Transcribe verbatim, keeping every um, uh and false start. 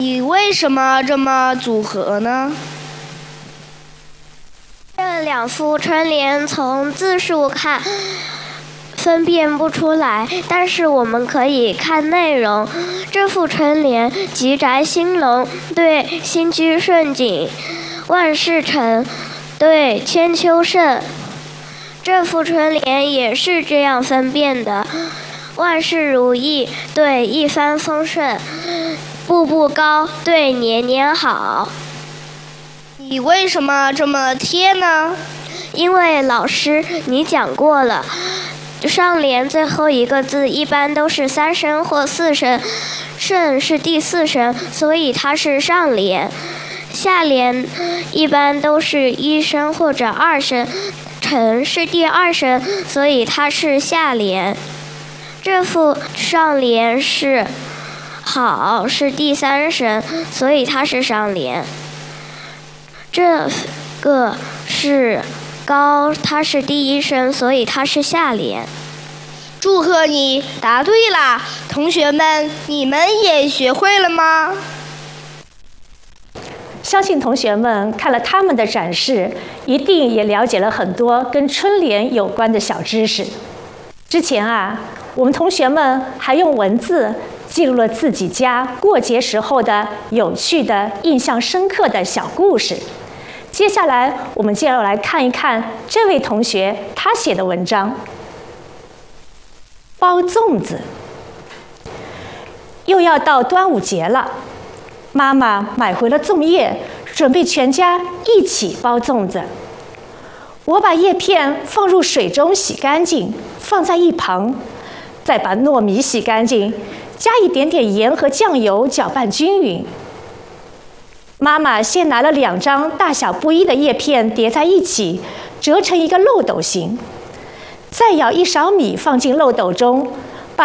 你为什么这么组合呢？ 这两副春联从字数看分辨不出来，但是我们可以看内容。这副春联吉宅兴隆，对新居顺景；万事成，对千秋盛。这副春联也是这样分辨的：万事如意，对一帆风顺；步步高，对年年好。 你为什么这么贴呢？ 因为老师你讲过了，上联最后一个字一般都是三声或四声，顺是第四声，所以它是上联。下联一般都是一声或者二声，成是第二声，所以它是下联。这副上联是好是第三声，所以它是上联。这个是高，它是第一声，所以它是下联。 祝贺你答对啦！同学们，你们也学会了吗？ 相信同学们看了他们的展示，一定也了解了很多跟春联有关的小知识。之前啊，我们同学们还用文字记录了自己家过节时候的有趣的、印象深刻的小故事。接下来，我们就要来看一看这位同学他写的文章。包粽子，又要到端午节了，妈妈买回了粽叶，准备全家一起包粽子。我把叶片放入水中洗干净，放在一旁，再把糯米洗干净，加一点点盐和酱油，搅拌均匀。妈妈先拿了两张大小不一的叶片叠在一起，折成一个漏斗形，再舀一勺米放进漏斗中，